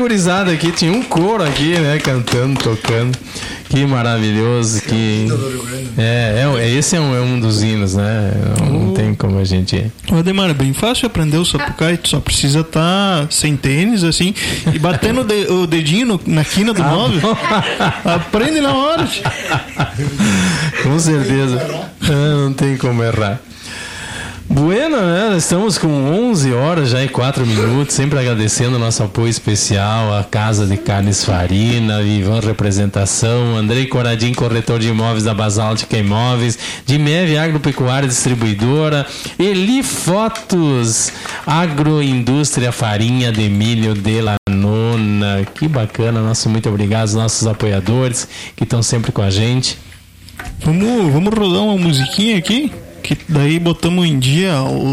gurizada aqui, tinha um coro aqui, né? Cantando, tocando. Que maravilhoso. Esse é um dos hinos, né? Não tem como a gente... Ademar, é bem fácil aprender o Sapucaí. Tu só precisa estar sem tênis, assim, e batendo o dedinho na quina do móvel. Aprende na hora. Com certeza. Não tem como errar. Bueno, né? Estamos com 11 horas já e 4 minutos, sempre agradecendo o nosso apoio especial à Casa de Carnes Farina, Vivan Representação, Andrei Coradim, corretor de imóveis da Basáltica Imóveis, Dimev Agropecuária Distribuidora, Eli Fotos, Agroindústria Farinha de Milho de Lanona. Que bacana, muito obrigado aos nossos apoiadores que estão sempre com a gente. Vamos rodar uma musiquinha aqui? Que daí botamos em dia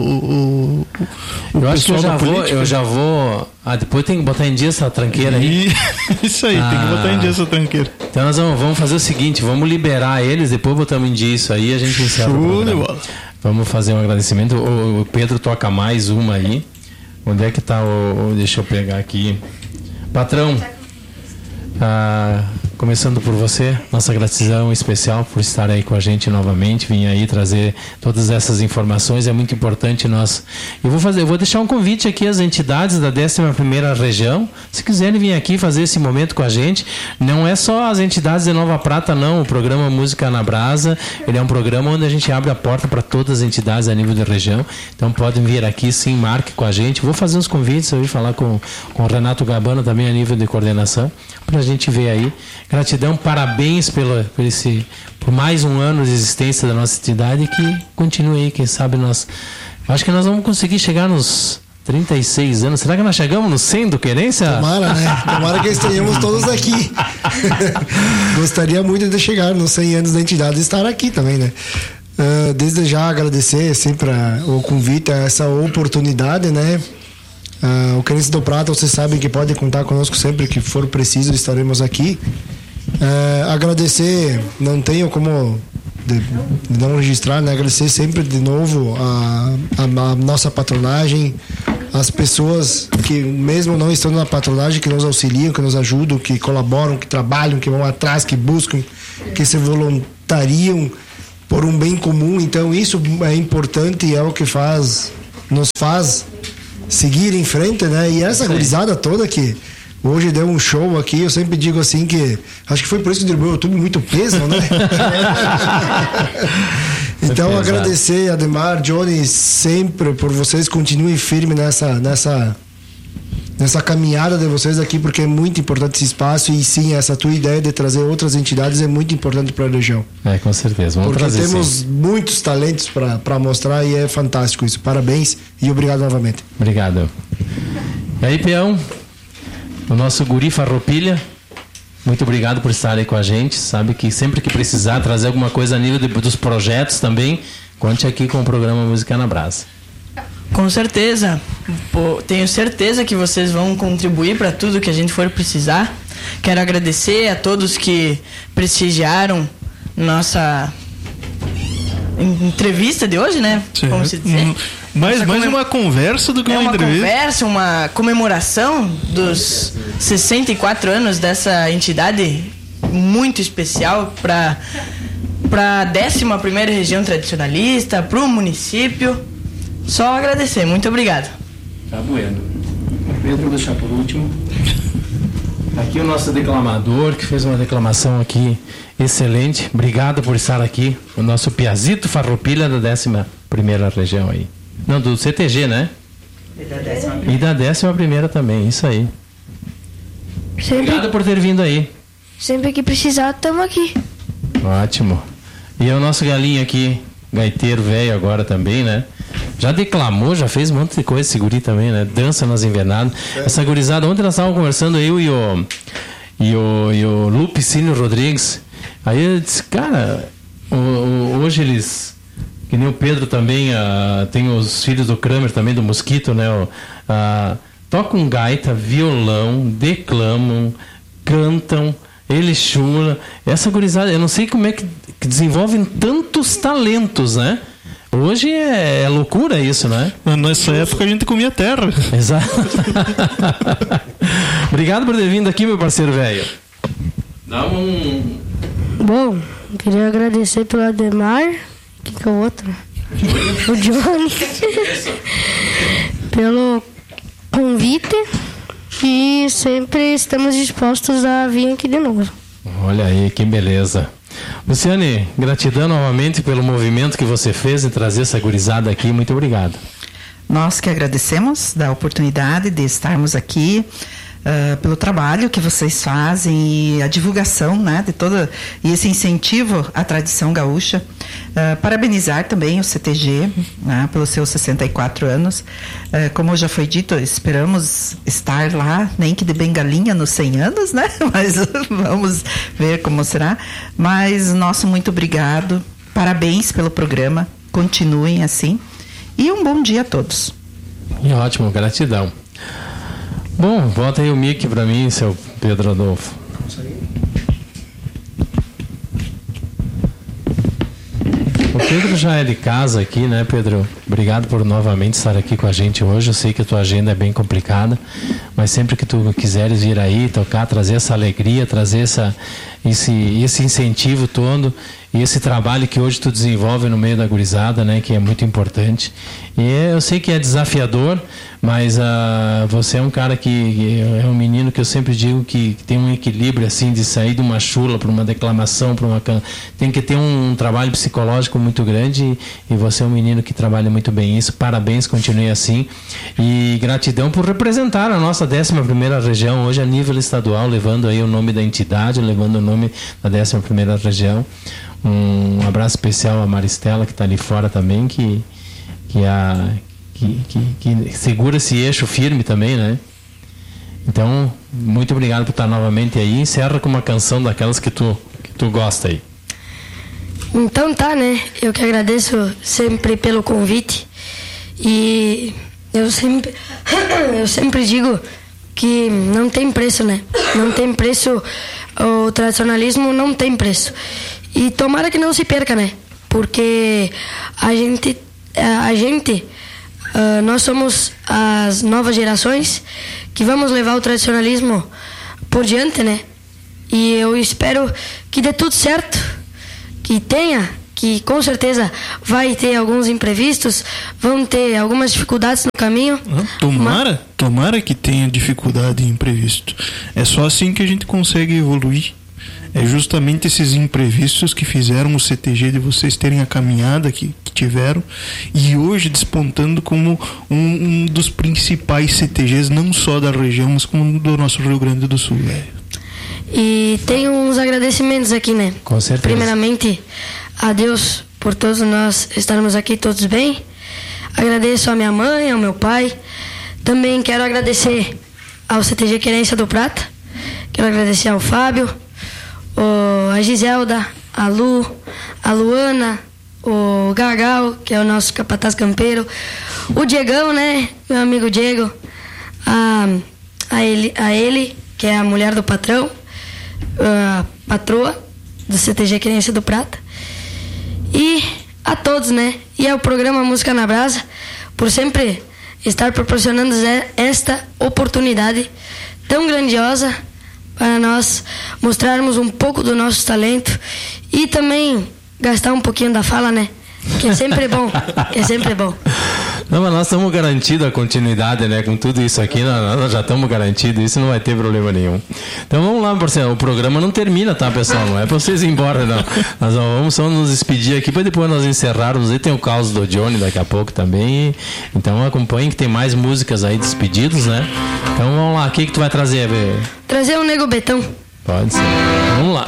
eu acho que eu já vou. Depois tem que botar em dia essa tranqueira aí. Isso aí, tem que botar em dia essa tranqueira. Então nós vamos fazer o seguinte, vamos liberar eles, depois botamos em dia isso aí e a gente encerra o programa. Vamos fazer um agradecimento. O Pedro toca mais uma aí. Onde é que tá deixa eu pegar aqui. Patrão, começando por você, nossa gratidão especial por estar aí com a gente novamente, vim aí trazer todas essas informações, é muito importante nós. Eu vou deixar um convite aqui às entidades da 11ª região, se quiserem vir aqui fazer esse momento com a gente, não é só as entidades de Nova Prata não, o programa Música na Brasa, ele é um programa onde a gente abre a porta para todas as entidades a nível de região, então podem vir aqui sim, marque com a gente, vou fazer uns convites, eu vou falar com o Renato Gabana também a nível de coordenação, para a gente ver aí. Gratidão, parabéns por mais um ano de existência da nossa entidade, que continue aí, quem sabe acho que nós vamos conseguir chegar nos 36 anos. Será que nós chegamos no 100 do Querência? Tomara, né? Tomara que estejamos todos aqui. Gostaria muito de chegar nos 100 anos da entidade e estar aqui também, né? Desde já agradecer sempre o convite, essa oportunidade, né? O Querência do Prata, vocês sabem que podem contar conosco sempre que for preciso, estaremos aqui. Agradecer, não tenho como não registrar, né? Agradecer sempre de novo a nossa patronagem, as pessoas que mesmo não estando na patronagem, que nos auxiliam, que nos ajudam, que colaboram, que trabalham, que vão atrás, que buscam, que se voluntariam por um bem comum. Então isso é importante e é o que nos faz seguir em frente, né? E essa gurizada toda que hoje deu um show aqui, eu sempre digo assim que acho que foi por isso que derrubou o YouTube muito peso, né? Então agradecer Ademar, Johnny, sempre por vocês, continuem firmes nessa caminhada de vocês aqui, porque é muito importante esse espaço e sim, essa tua ideia de trazer outras entidades é muito importante para a região. Com certeza, vamos porque trazer, temos sim, muitos talentos para mostrar e é fantástico isso. Parabéns e obrigado novamente. Obrigado. E aí, peão, o nosso guri Farroupilha, muito obrigado por estar aí com a gente. Sabe que sempre que precisar trazer alguma coisa a nível dos projetos também, conte aqui com o programa Música na Brasa. Com certeza. Tenho certeza que vocês vão contribuir para tudo que a gente for precisar. Quero agradecer a todos que prestigiaram nossa entrevista de hoje, né? Sim. Como se dizer. Mais uma conversa do que uma entrevista. Uma conversa, uma comemoração dos 64 anos dessa entidade muito especial para a 11ª região tradicionalista, para o município. Só agradecer, muito obrigado. Tá bueno. Pedro, vou deixar por último. Aqui o nosso declamador, que fez uma declamação aqui excelente. Obrigado por estar aqui. O nosso Piazito Farroupilha da 11ª região aí. Não, do CTG, né? E da 11ª também, isso aí. Obrigado por ter vindo aí. Sempre que precisar, estamos aqui. Ótimo. E é o nosso galinho aqui, gaiteiro velho agora também, né? Já declamou, já fez um monte de coisa esse guri também, né? Dança nas invernadas. Essa gurizada, ontem nós estávamos conversando, eu e o Lupicínio Rodrigues. Aí eu disse, cara, hoje eles, que nem o Pedro também, tem os filhos do Kramer também, do Mosquito, né? Tocam gaita, violão, declamam, cantam, eles chulam. Essa gurizada, eu não sei como é que desenvolvem tantos talentos, né? Hoje é loucura isso, né? Nessa época a gente comia terra. Exato. Obrigado por ter vindo aqui, meu parceiro velho. Dá um... Bom, queria agradecer pelo Ademar, que é o outro? O Johnny. Pelo convite e sempre estamos dispostos a vir aqui de novo. Olha aí, que beleza. Luciane, gratidão novamente pelo movimento que você fez em trazer essa gurizada aqui. Muito obrigado. Nós que agradecemos da oportunidade de estarmos aqui, pelo trabalho que vocês fazem e a divulgação, né, de todo e esse incentivo à tradição gaúcha. Parabenizar também o CTG, né, pelos seus 64 anos. Como já foi dito, esperamos estar lá, nem que de bengalinha nos 100 anos, né? Mas vamos ver como será. Mas nosso muito obrigado, parabéns pelo programa, continuem assim e um bom dia a todos. E ótimo, gratidão. Bom, bota aí o mic para mim, seu Pedro Adolfo. O Pedro já é de casa aqui, né, Pedro? Obrigado por novamente estar aqui com a gente hoje. Eu sei que a tua agenda é bem complicada, mas sempre que tu quiseres vir aí, tocar, trazer essa alegria, trazer esse incentivo todo e esse trabalho que hoje tu desenvolve no meio da gurizada, né, que é muito importante. E eu sei que é desafiador, mas você é um cara que é um menino que eu sempre digo que tem um equilíbrio assim de sair de uma chula para uma declamação, para uma tem que ter um trabalho psicológico muito grande e você é um menino que trabalha muito bem isso. Parabéns, continue assim e gratidão por representar a nossa 11ª região hoje a nível estadual, levando aí o nome da entidade, levando o nome da 11ª região. Um abraço especial a Maristela que está ali fora também, que segura esse eixo firme também, né? Então, muito obrigado por estar novamente aí. Encerra com uma canção daquelas que tu gosta aí. Então tá, né? Eu que agradeço sempre pelo convite e eu sempre digo que não tem preço, né? Não tem preço, o tradicionalismo não tem preço. E tomara que não se perca, né? Porque nós somos as novas gerações que vamos levar o tradicionalismo por diante, né? E eu espero que dê tudo certo, que com certeza vai ter alguns imprevistos, vão ter algumas dificuldades no caminho. Tomara que tenha dificuldade e imprevisto. É só assim que a gente consegue evoluir. É justamente esses imprevistos que fizeram o CTG de vocês terem a caminhada que tiveram e hoje despontando como um dos principais CTGs, não só da região, mas como do nosso Rio Grande do Sul. E tem uns agradecimentos aqui, né? Com certeza. Primeiramente, a Deus por todos nós estarmos aqui todos bem. Agradeço a minha mãe, ao meu pai. Também quero agradecer ao CTG Querência do Prata. Quero agradecer ao Fábio, a Giselda, a Lu, a Luana, o Gagal, que é o nosso capataz campeiro, o Diegão, né, meu amigo Diego, a ele, que é a mulher do patrão, a patroa do CTG Querência do Prata, e a todos, né, e ao programa Música na Brasa, por sempre estar proporcionando esta oportunidade tão grandiosa para nós mostrarmos um pouco do nosso talento e também gastar um pouquinho da fala, né? Que é sempre bom, Não, mas nós estamos garantidos a continuidade, né? Com tudo isso aqui, nós já estamos garantidos, isso não vai ter problema nenhum. Então vamos lá, parceiro, o programa não termina, tá, pessoal? Não é para vocês ir embora, não. Nós vamos só nos despedir aqui para depois nós encerrarmos. E tem o caos do Johnny daqui a pouco também. Então acompanhem que tem mais músicas aí despedidos, né? Então vamos lá, o que tu vai trazer? Trazer o Nego Betão. Pode ser. Vamos lá.